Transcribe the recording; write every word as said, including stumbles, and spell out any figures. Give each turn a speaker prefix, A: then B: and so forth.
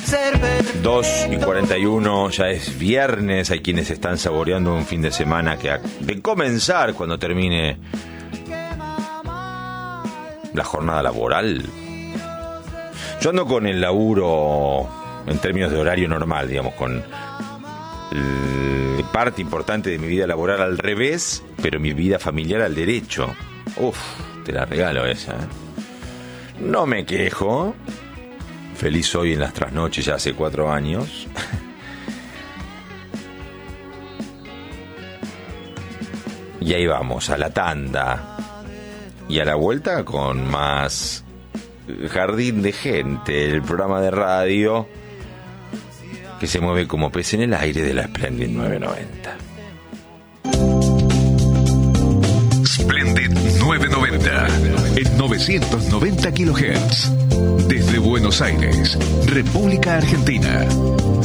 A: dos y cuarenta y uno, ya es viernes. Hay quienes están saboreando un fin de semana que ha de comenzar cuando termine la jornada laboral. Yo ando con el laburo en términos de horario normal, digamos, con parte importante de mi vida laboral al revés, pero mi vida familiar al derecho. Uf, te la regalo esa, ¿eh? No me quejo. Feliz soy en las trasnoches ya hace cuatro años. Y ahí vamos, a la tanda. Y a la vuelta con más Jardín de Gente, el programa de radio que se mueve como pez en el aire de la Splendid nueve noventa.
B: Splendid nueve noventa en novecientos noventa kilohertz. Desde Buenos Aires, República Argentina.